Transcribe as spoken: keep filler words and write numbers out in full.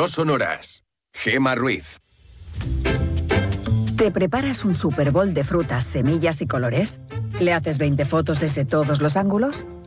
no sonoras. Gema Ruiz. ¿Te preparas un Super Bowl de frutas, semillas y colores? ¿Le haces veinte fotos desde todos los ángulos?